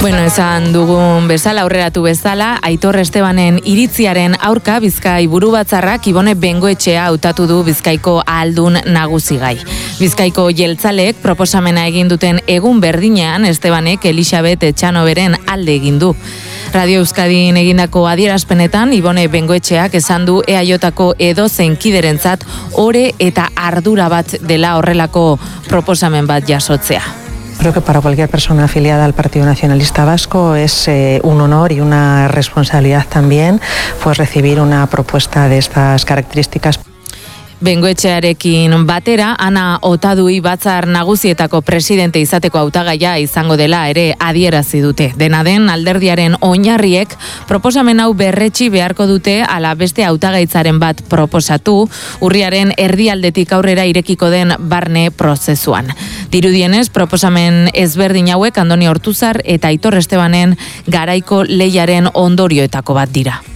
Bueno, esan dugun bezala, aurreratu bezala, Aitor Estebanen iritziaren aurka Bizkai burubatzarrak Ibone Bengoetxea hautatu du Bizkaiko ahaldun nagusigai. Bizkaiko jeltzaleek proposamena egin duten egun berdinean Estebanek Elisabet Etxanoberen alde egin du. Radio Euskadin egindako adierazpenetan Ibone Bengoetxeak esan du EAJko edozein kiderentzat ore eta ardura bat dela horrelako proposamen bat jasotzea. Creo que para cualquier persona afiliada al Partido Nacionalista Vasco es un honor y una responsabilidad también pues recibir una propuesta de estas características. Bengoetxearekin batera, Ana Otadui batzar nagusietako presidente izateko hautagaia izango dela ere adierazi dute. Dena den, alderdiaren oinarriek proposamen hau berretsi beharko dute ala beste hautagaitzaren bat proposatu, urriaren erdialdetik aurrera irekiko den barne prozesuan. Dirudienez, proposamen ezberdin hauek Andoni Ortuzar eta Aitor Estebanen garaiko lehiaren ondorioetako bat dira.